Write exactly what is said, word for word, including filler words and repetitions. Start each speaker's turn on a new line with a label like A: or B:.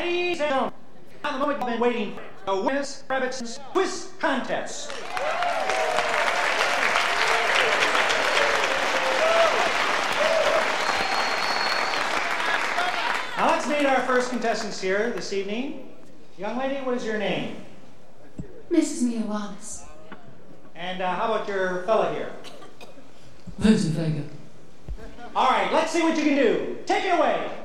A: Ladies and gentlemen, now the moment you've been waiting for, the Winners Rabbits Quiz Contest. Now let's meet our first contestants here this evening. Young lady, what is your name?
B: Missus Mia Wallace.
A: And uh, how about your fella here?
C: Vincent Vega.
A: All right, let's see what you can do. Take it away.